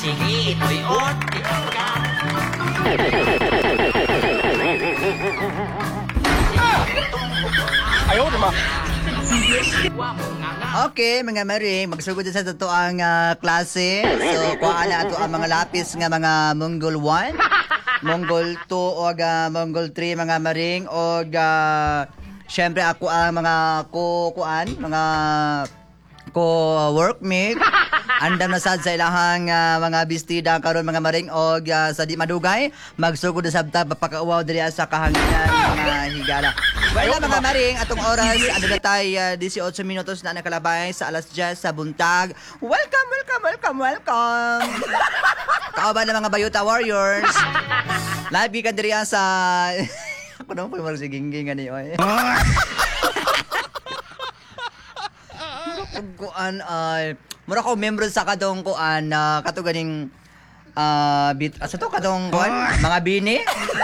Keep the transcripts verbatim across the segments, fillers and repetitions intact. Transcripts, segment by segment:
Sige, tuyot, ika. Ayaw naman. Okay, mga maring, magsugod sa ito ang ah, klase. So, kuha na ito ang mga lapis nga mga Mongol one, Mongol two, o ah, Mongol three, mga maring, o ah, syempre ako ang mga kukuan, mga ko-workmate. Andam na sad sa ilahang ah, mga bestida karon mga maring, o ah, sa di madugay, magsugod na sabta papakauwaw diri sa kahanginan mga higala. Wala mga maring, atong oras, ano na tayo, uh, eighteen minutos na nakalabay sa alas ten sa buntag. Welcome, welcome, welcome, welcome! Kauban ng mga Bayuta Warriors. Live gikan diri sa... Ako naman po yung mga siginging nga niyo eh. Kuan ay... Mura ko membro sa katong kuan na uh, kato ganing... Uh, bit, sa to katong kuan, mga bini.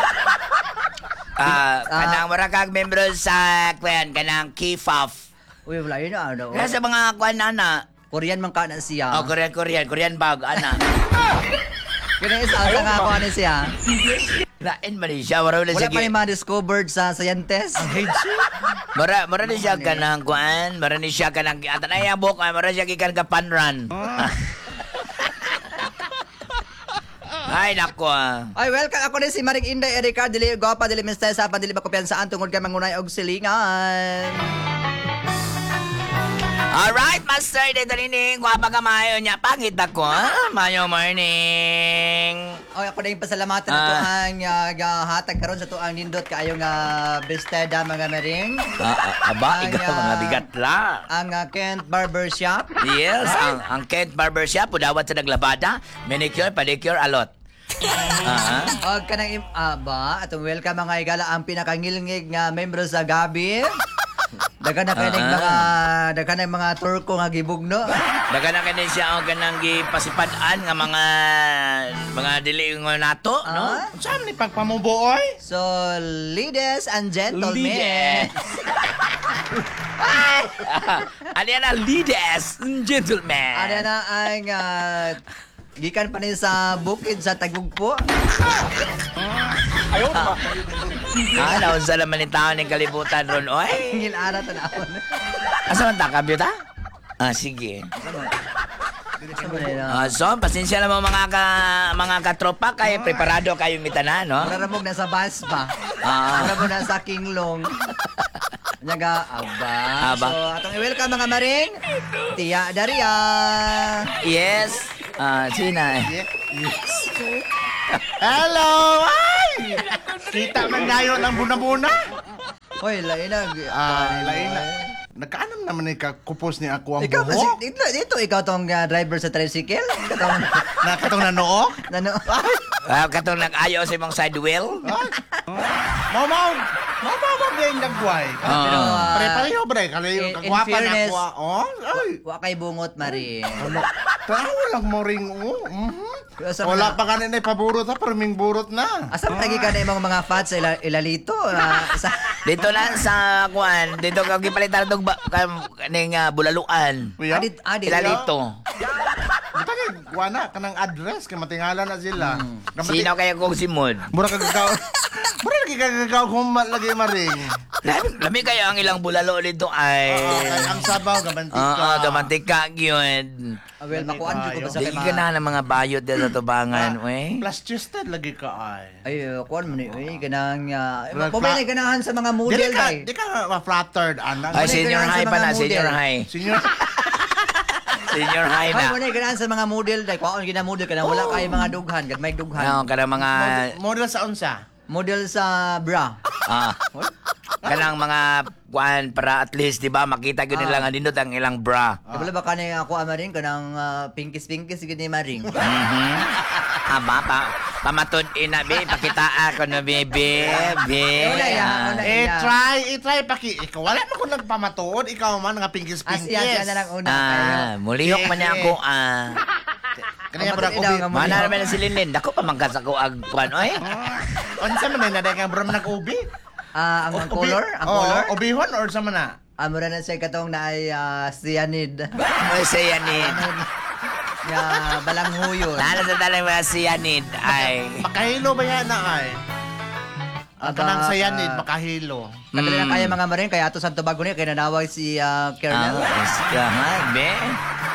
Ah, kanang mura kag membro sa kwan kanang K-pop. Uy, wala yun na ano. Kaya sa mga kwan ana. Korean man ka na siya. Oh, Korean, Korean, Korean bag ana. Kaya isa sa nga ako ano siya. Lain man siya, wala wala Wala sige. pa yung mga discovered sa scientist. Ang headset. Mara mara ni siya kanang kwan, mara ni siya kanang atanay ang buhok, mara siya gikan ka panran. Ay, nako ah. Ay, welcome ako din si Maring Inday Erika, dili gwapa, dili mistesa, dili ba kumpiyansaan tungod kay mangunay og silingan. Alright, Master, dito nining, guwapa ka mayo niya. Pangit ako, ha? Mayo morning. Oy, ako din pasalamatan na Ah. to ang uh, hatag karon sa to ang nindot kaayo nga besteda mga maring. Ah, ah, aba, Ang, iga ah, mga bigat la. Ang uh, Kent Barbershop. Yes, ang, ang Kent Barbershop, pudawat sa naglabada, manicure, pedicure, alot. Ah, Og kanang im- ah, ba, atong welcome mga igala ang pinakangilngig nga membro sa Gabi. Daga na kayo Ah. mga daga na mga turko nga gibugno. daga na kanin siya ang ganang gipasipadaan nga mga mga dili nga nato, no? Ah? Saan ni pagpamubuoy? So, ladies and gentlemen. Ladies. Ano yan ang ladies and gentlemen? Ano na ang ah, gikan pa ni sa bukid sa Tagugpo. Ayaw naman. Ah, naunsa naman yung tao ng kalibutan ron, oy. Ngil ara tanawon. Asa man ta, kabyuta? Ah, sige. Ah, Ah, so, pasensya naman mga ka, mga katropa, kay preparado kayong mitana, no? Naramog na sa bus pa. Ah. Naramog na sa Kinglong. Nyaga, aba. Aba. So, atong i-welcome mga maring. Tia Daria. Yes. Ah, sina. Hello! Ay! Kita man ngayon ang buna-buna. Hoy, lain na. Ah, lain na. Nagkaanam naman ni kakupos ni ako ang Ikaw kasi, buhok. dito, dito ikaw tong uh, driver sa tricycle. Katong, Nakatong na noo. ano, Ah, katong nag-ayaw sa imong side wheel. Mau mau. Mau mau ba yung nagway? Ah. pero, ah, Pare-pareho bre, kalayo in- in kagwapa na fairness- ako. Oh, ay. wa kay bungot, Maring. Ano? Tawa lang mo ring oh. Mhm. Asa Wala man- pa kanin ay paburot ha, pero ming burot na. Asa man lagi ka na yung mga fats sa ila, ilalito? Ah, sa, Dito lang sa kuan, dito ka gipalitan og ba kaning uh, bulaluan. Kuya? adit, adit. Ilalito. Buta kay wala kanang address kay matingala na sila. Namati- Sino kaya kong simod? Mura ka gagaw. Mura lagi ka gagaw kung ma- lagi maring. Lami, lami kayo ang ilang bulalo dito ay. Oo, kay ang sabaw gabantika. Oo, uh, gamantika gyud. Ah, well, makuan dyan ko ba sa Di kay ka na ng mga bayot din sa tubangan, we. Plus chested lagi ka ay. Ay, uh, kuan mo ni, uy, ganang, uh, Well, pumili fla- ganahan sa mga Di model, ka, ay. di ka ma-flattered, anak. Ay, Wala senior ganun sa high pa mga na, model. senior high. Senior. Senior high Ay, na. muna ganahan sa mga model, dahil kuan gina model, kanang wala kay mga dughan, gad may dughan. Ano, kada mga, Model sa unsa? Model sa bra. ah, kanang mga kuan para at least, di ba, makita yun nila nga dindot ang ilang bra. Ah. Wala ba kanay ako amaring kanang uh, pinkis-pinkis gini maring. Mhm. Aba, pa, pamatod ina, be, pakita ako na, bebe, be. Wala yan, Ah. wala. Eh, Yeah. try, eh, try paki. Ikaw, wala na ko nagpamatuod. Ikaw man, nga pingkis-pingkis. Asya siya na lang una. Ah, mulihok man niya ako, ah. Kanina Ang para matindi daw ubi. nga mo. Mana naman na si Linlin, dako pa mangkas ako ag kuan, oy. Unsa man na dahil nga bro nag-ubi? Ah, ang, ang Ubi- color, ang Oo, color. ubihon or sa mana? Ah, mura na siya katong na ay uh, cyanide. Oy, saya ni. nga balanghuyon. Nala sa talang mga siyanid ay... Makahilo ba yan na ay? Ang Aba, kanang sayanid, ah, makahilo. Kadali na Mm. kaya mga maring, kaya ato sa Tobago niya, kaya nanawag si uh, Ah, Kernel. is ka ha, be?